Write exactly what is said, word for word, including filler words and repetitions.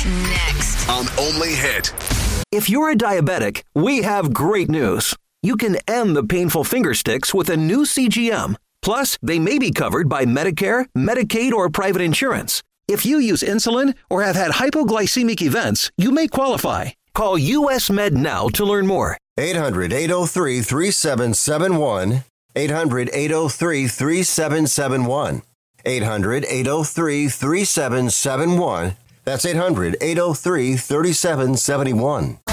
Next on Only Hit. If you're a diabetic, we have great news. You can end the painful finger sticks with a new C G M. Plus, they may be covered by Medicare, Medicaid, or private insurance. If you use insulin or have had hypoglycemic events, you may qualify. Call U S Med now to learn more. eight hundred, eight oh three, three seven seven one. eight hundred, eight oh three, three seven seven one. eight hundred, eight oh three, three seven seven one. That's eight hundred, eight oh three, three seven seven one.